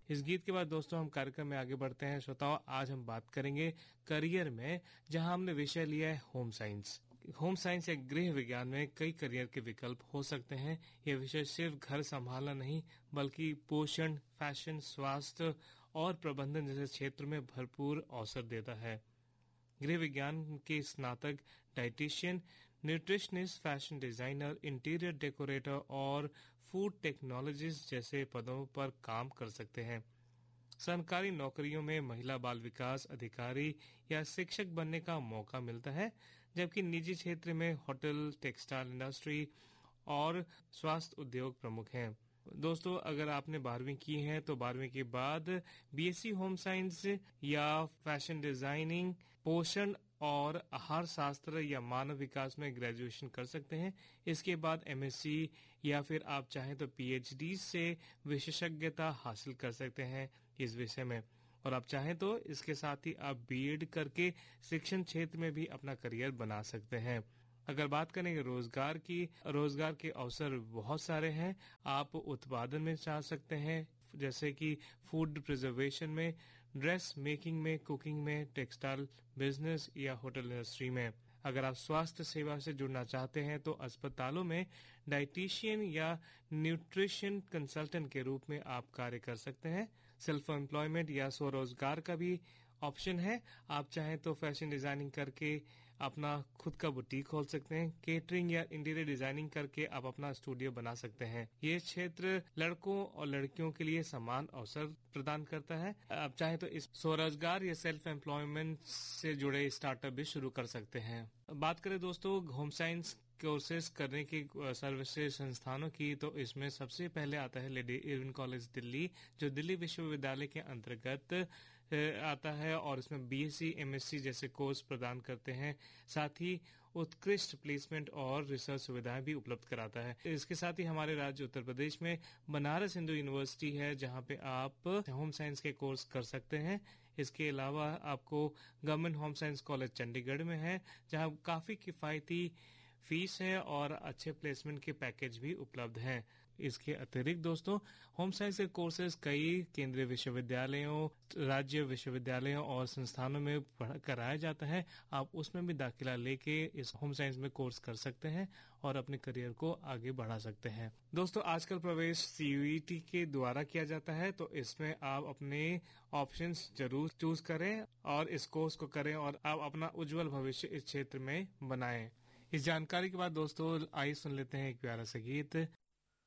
इस गीत के बाद दोस्तों हम कार्यक्रम में आगे बढ़ते हैं। श्रोताओं, आज हम बात करेंगे करियर में, जहां हमने विषय लिया है होम साइंस। होम साइंस या गृह विज्ञान में कई करियर के विकल्प हो सकते हैं। यह विषय सिर्फ घर संभालना नहीं, बल्कि पोषण, फैशन, स्वास्थ्य और प्रबंधन जैसे क्षेत्र में भरपूर अवसर देता है। गृह विज्ञान के स्नातक dietitian, nutritionist, fashion designer, interior decorator और फूड टेक्नोलॉजिस्ट जैसे पदों पर काम कर सकते हैं। सरकारी नौकरियों में महिला बाल विकास अधिकारी या शिक्षक बनने का मौका मिलता है, जबकि निजी क्षेत्र में होटल, टेक्सटाइल इंडस्ट्री और स्वास्थ्य उद्योग प्रमुख हैं। दोस्तों, अगर आपने 12वीं की है तो 12वीं के बाद बीएससी होम साइंस या फैशन डिजाइनिंग, पोषण और आहार शास्त्र या मानव विकास में ग्रेजुएशन कर सकते हैं। इसके बाद एमएससी या फिर आप चाहें तो पीएचडी से विशेषज्ञता हासिल कर सकते हैं इस विषय में। और आप चाहें तो इसके साथ ही आप बीएड करके शिक्षण क्षेत्र में भी अपना करियर बना सकते हैं। अगर बात करेंगे रोजगार की, रोजगार के अवसर बहुत सारे हैं। आप उत्पादन में जा सकते हैं, जैसे कि फूड प्रिजर्वेशन में, ड्रेस मेकिंग में, कुकिंग में, टेक्सटाइल बिजनेस या होटल इंडस्ट्री में। अगर आप स्वास्थ्य सेवा से जुड़ना चाहते हैं तो अस्पतालों में डाइटिशियन या न्यूट्रिशन कंसल्टेंट के रूप में आप कार्य कर सकते हैं। सेल्फ एम्प्लॉयमेंट या स्वरोजगार का भी ऑप्शन है। आप चाहें तो फैशन डिजाइनिंग करके अपना खुद का बुटीक खोल सकते हैं। केटरिंग या इंटीरियर डिजाइनिंग करके आप अपना स्टूडियो बना सकते हैं। ये क्षेत्र लड़कों और लड़कियों के लिए समान अवसर प्रदान करता है। आप चाहें तो इस स्वरोजगार या सेल्फ एम्प्लॉयमेंट से जुड़े स्टार्टअप भी शुरू कर सकते हैं। बात करें दोस्तों होम साइंस कोर्सेज करने की सर्वश्रेष्ठ संस्थानों की, तो इसमें सबसे पहले आता है लेडी इरविन कॉलेज दिल्ली, जो दिल्ली विश्वविद्यालय के अंतर्गत आता है और इसमें बीएससी, एमएससी जैसे कोर्स प्रदान करते हैं। साथ ही उत्कृष्ट प्लेसमेंट और रिसर्च सुविधाएं भी उपलब्ध कराता है। इसके साथ ही हमारे राज्य उत्तर प्रदेश में बनारस हिंदू यूनिवर्सिटी है, जहां पे आप होम साइंस के कोर्स कर सकते हैं। इसके अलावा आपको government home science college Chandigarh में है, जहां काफी किफायती फीस है और अच्छे प्लेसमेंट के पैकेज भी उपलब्ध हैं। इसके अतिरिक्त दोस्तों होम साइंस के कोर्सेज कई केंद्रीय विश्वविद्यालयों, राज्य विश्वविद्यालयों और संस्थानों में कराया जाता है। आप उसमें भी दाखिला लेके इस होम साइंस में कोर्स कर सकते हैं और अपने करियर को आगे बढ़ा सकते हैं। दोस्तों, आजकल प्रवेश सीयूईटी के द्वारा किया जाता है, तो इसमें आप अपने ऑप्शंस जरूर चूज करें और इस कोर्स को करें और आप अपना उज्जवल भविष्य इस क्षेत्र में बनाएं। इस जानकारी के बाद दोस्तों आइए सुन लेते हैं एक प्यारा सा गीत।